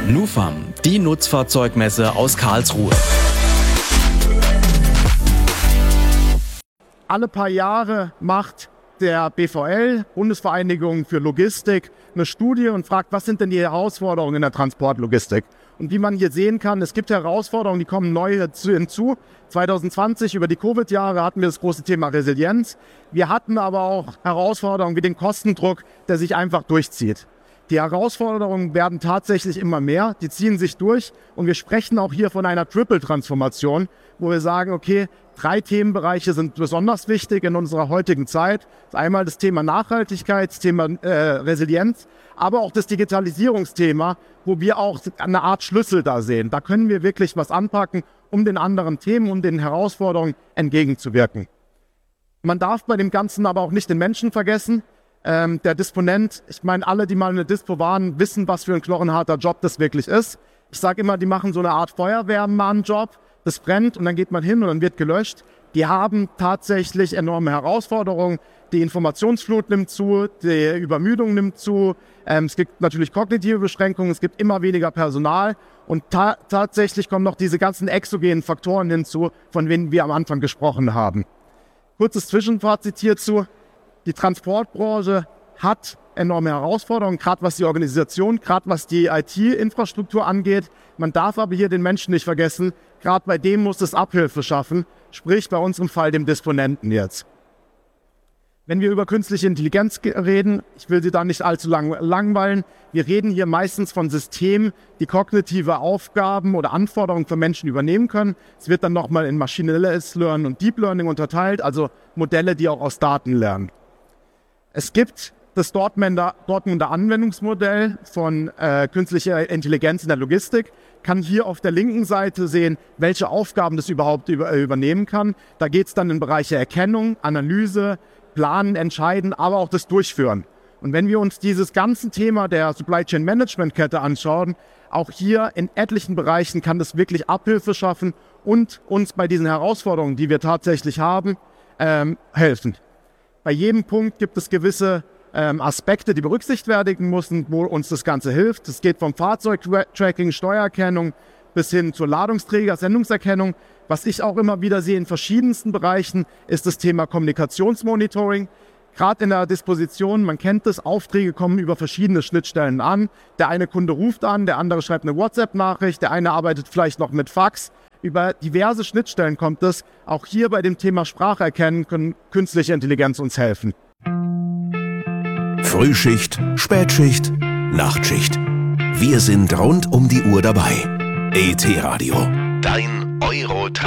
NUFAM, die Nutzfahrzeugmesse aus Karlsruhe. Alle paar Jahre macht der BVL, Bundesvereinigung für Logistik, eine Studie und fragt, was sind denn die Herausforderungen in der Transportlogistik? Und wie man hier sehen kann, es gibt Herausforderungen, die kommen neu hinzu. 2020, über die Covid-Jahre, hatten wir das große Thema Resilienz. Wir hatten aber auch Herausforderungen wie den Kostendruck, der sich einfach durchzieht. Die Herausforderungen werden tatsächlich immer mehr, die ziehen sich durch und wir sprechen auch hier von einer Triple-Transformation, wo wir sagen, okay, 3 Themenbereiche sind besonders wichtig in unserer heutigen Zeit. Einmal das Thema Nachhaltigkeit, das Thema Resilienz, aber auch das Digitalisierungsthema, wo wir auch eine Art Schlüssel da sehen. Da können wir wirklich was anpacken, um den anderen Themen, um den Herausforderungen entgegenzuwirken. Man darf bei dem Ganzen aber auch nicht den Menschen vergessen. Der Disponent, ich meine, alle, die mal in der Dispo waren, wissen, was für ein knochenharter Job das wirklich ist. Ich sage immer, die machen so eine Art Feuerwehrmann-Job. Das brennt und dann geht man hin und dann wird gelöscht. Die haben tatsächlich enorme Herausforderungen. Die Informationsflut nimmt zu, die Übermüdung nimmt zu. Es gibt natürlich kognitive Beschränkungen, es gibt immer weniger Personal. Und tatsächlich kommen noch diese ganzen exogenen Faktoren hinzu, von denen wir am Anfang gesprochen haben. Kurzes Zwischenfazit hierzu. Die Transportbranche hat enorme Herausforderungen, gerade was die Organisation, gerade was die IT-Infrastruktur angeht. Man darf aber hier den Menschen nicht vergessen, gerade bei dem muss es Abhilfe schaffen, sprich bei unserem Fall dem Disponenten jetzt. Wenn wir über künstliche Intelligenz reden, ich will Sie da nicht allzu langweilen, wir reden hier meistens von Systemen, die kognitive Aufgaben oder Anforderungen für Menschen übernehmen können. Es wird dann nochmal in maschinelles Lernen und Deep Learning unterteilt, also Modelle, die auch aus Daten lernen. Es gibt das Dortmunder Anwendungsmodell von künstlicher Intelligenz in der Logistik, kann hier auf der linken Seite sehen, welche Aufgaben das überhaupt übernehmen kann. Da geht es dann in Bereiche Erkennung, Analyse, Planen, Entscheiden, aber auch das Durchführen. Und wenn wir uns dieses ganze Thema der Supply Chain Management Kette anschauen, auch hier in etlichen Bereichen kann das wirklich Abhilfe schaffen und uns bei diesen Herausforderungen, die wir tatsächlich haben, helfen. Bei jedem Punkt gibt es gewisse Aspekte, die berücksichtigt werden müssen, wo uns das Ganze hilft. Es geht vom Fahrzeugtracking, Steuererkennung bis hin zur Ladungsträger, Sendungserkennung. Was ich auch immer wieder sehe in verschiedensten Bereichen, ist das Thema Kommunikationsmonitoring. Gerade in der Disposition, man kennt es, Aufträge kommen über verschiedene Schnittstellen an. Der eine Kunde ruft an, der andere schreibt eine WhatsApp-Nachricht, der eine arbeitet vielleicht noch mit Fax. Über diverse Schnittstellen kommt es. Auch hier bei dem Thema Spracherkennen können künstliche Intelligenz uns helfen. Frühschicht, Spätschicht, Nachtschicht. Wir sind rund um die Uhr dabei. ET Radio. Dein Euro